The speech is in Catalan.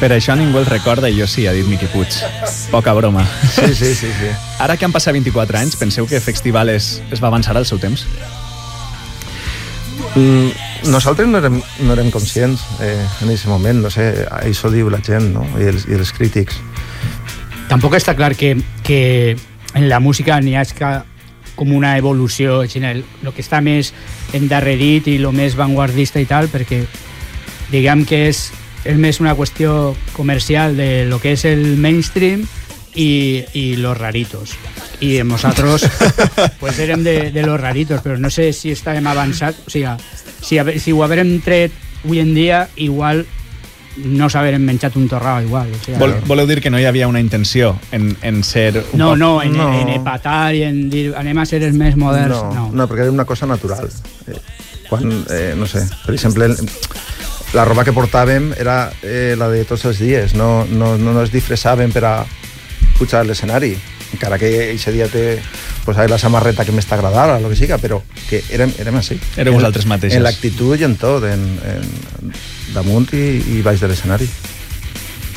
Per això ningú el recorda i jo sí, ha dit Miqui Puig. Poca broma. Sí. Ara que han passat 24 anys, penseu que Festivales es va avançar al seu temps? Nosaltres no érem conscients en aquest moment, no sé, això diu la gent, no? I els crítics. Tampoc està clar que en la música n'hi ha com una evolució, el que està més endarrerit i el més vanguardista i tal, perquè diguem que és més una qüestió comercial de lo que és el mainstream y los raritos. Y nosaltres pues érem de los raritos, però no sé si estàvem avançats. O sigui, si ho haguérem tret avui en dia, igual no s'haguérem menjat un torrao igual. O sigui, Voleu dir que no hi havia una intenció en ser... en empatar i en dir anem a ser els més moderns. No, perquè era una cosa natural. Quan, no sé, per exemple, la roba que portàvem era la de tots els dies, no ens disfressàvem per a pujar a l'escenari, encara que aquest dia té la samarreta que més t'agradava, el que siga, però que érem així. Éreu vosaltres mateixos. En l'actitud i en tot, damunt i baix de l'escenari.